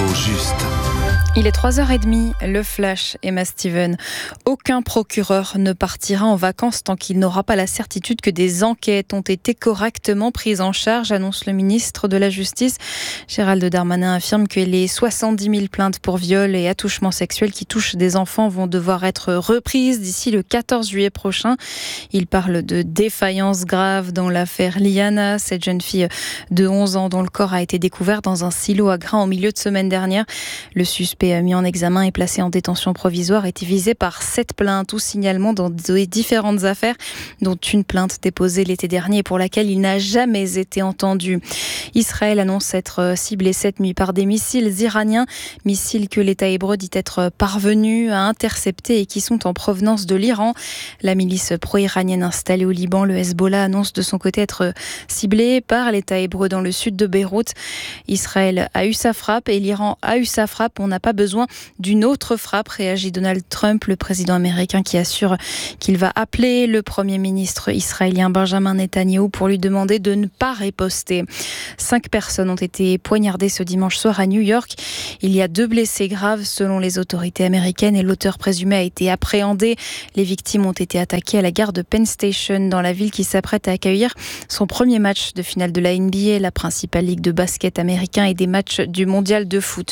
l'info juste. Il est 3h30, le flash, Emma Steven. Aucun procureur ne partira en vacances tant qu'il n'aura pas la certitude que des enquêtes ont été correctement prises en charge, annonce le ministre de la Justice. Gérald Darmanin affirme que les 70 000 plaintes pour viol et attouchement sexuel qui touchent des enfants vont devoir être reprises d'ici le 14 juillet prochain. Il parle de défaillance grave dans l'affaire Liana, cette jeune fille de 11 ans dont le corps a été découvert dans un silo à grains au milieu de semaine dernière. Le suspect mis en examen et placé en détention provisoire était visé par 7 plaintes ou signalements dans des différentes affaires, dont une plainte déposée l'été dernier pour laquelle il n'a jamais été entendu. Israël annonce être ciblé cette nuit par des missiles iraniens, missiles que l'État hébreu dit être parvenu à intercepter et qui sont en provenance de l'Iran. La milice pro-iranienne installée au Liban, le Hezbollah, annonce de son côté être ciblé par l'État hébreu dans le sud de Beyrouth. Israël a eu sa frappe et l'Iran a eu sa frappe. On n'a pas besoin d'une autre frappe, réagit Donald Trump, le président américain qui assure qu'il va appeler le Premier ministre israélien Benjamin Netanyahou pour lui demander de ne pas riposter. 5 personnes ont été poignardées ce dimanche soir à New York. Il y a 2 blessés graves selon les autorités américaines et l'auteur présumé a été appréhendé. Les victimes ont été attaquées à la gare de Penn Station dans la ville qui s'apprête à accueillir son premier match de finale de la NBA, la principale ligue de basket américain et des matchs du mondial de foot.